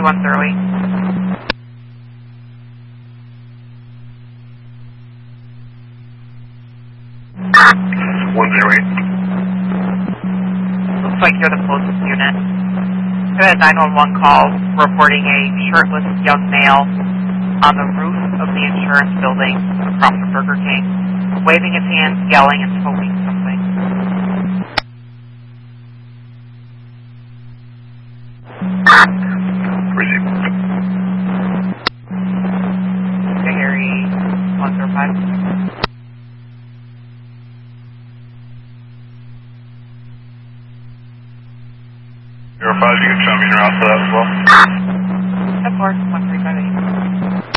108. Looks like you're the closest unit. I had a 911 call reporting a shirtless young male on the roof of the insurance building across from Burger King, waving his hands, yelling, and smoking something. Harry 105. You're 5, you can show me your house for that as well.